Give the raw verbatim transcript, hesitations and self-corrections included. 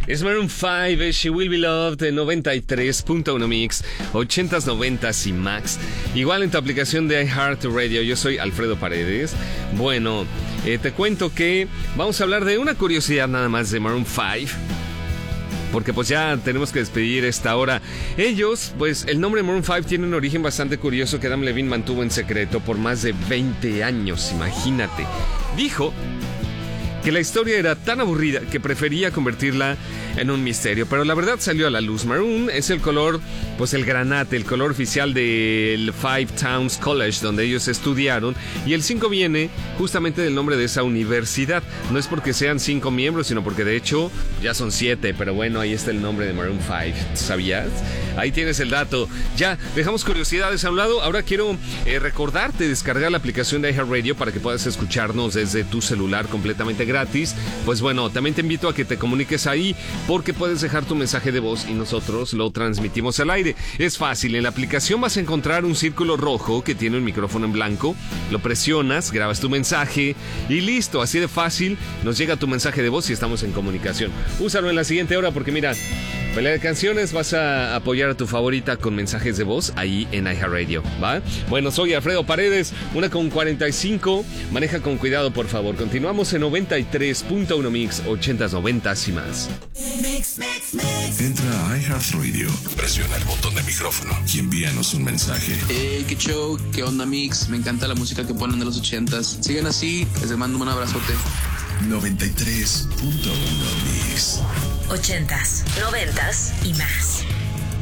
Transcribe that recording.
Es Maroon cinco, She Will Be Loved, noventa y tres punto uno Mix, ochentas, noventas y Max. Igual en tu aplicación de iHeartRadio. Yo soy Alfredo Paredes. Bueno, eh, te cuento que vamos a hablar de una curiosidad nada más de Maroon cinco, porque pues ya tenemos que despedir esta hora. Ellos, pues el nombre Maroon cinco tiene un origen bastante curioso que Adam Levine mantuvo en secreto por más de veinte años, imagínate. Dijo que la historia era tan aburrida que prefería convertirla en un misterio, pero la verdad salió a la luz. Maroon es el color, pues el granate, el color oficial del Five Towns College, donde ellos estudiaron, y el cinco viene justamente del nombre de esa universidad. No es porque sean cinco miembros, sino porque de hecho ya son siete, pero bueno, ahí está el nombre de Maroon cinco, ¿sabías? Ahí tienes el dato. Ya, dejamos curiosidades a un lado. Ahora quiero eh, recordarte descargar la aplicación de iHeartRadio para que puedas escucharnos desde tu celular completamente gratis. Pues bueno, también te invito a que te comuniques ahí, porque puedes dejar tu mensaje de voz y nosotros lo transmitimos al aire. Es fácil, en la aplicación vas a encontrar un círculo rojo que tiene un micrófono en blanco. Lo presionas, grabas tu mensaje y listo, así de fácil nos llega tu mensaje de voz y estamos en comunicación. Úsalo en la siguiente hora porque mira, pelea de canciones, vas a apoyar a tu favorita con mensajes de voz ahí en iHeartRadio, ¿va? Bueno, soy Alfredo Paredes, una con cuarenta y cinco. Maneja con cuidado, por favor. Continuamos en noventa y tres punto uno Mix, ochentas, noventas y más. Mix, mix, mix. Entra a iHeartRadio, presiona el botón de micrófono y envíanos un mensaje. Hey, qué show, qué onda Mix, me encanta la música que ponen de los ochentas. Sigan así, les mando un abrazote. noventa y tres punto uno Mix. Ochentas, noventas y más.